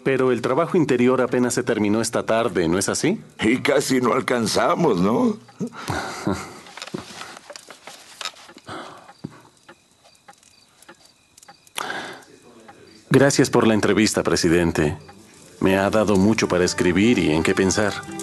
Pero el trabajo interior apenas se terminó esta tarde, ¿no es así? Y casi no alcanzamos, ¿no? Gracias por la entrevista, presidente. Me ha dado mucho para escribir y en qué pensar.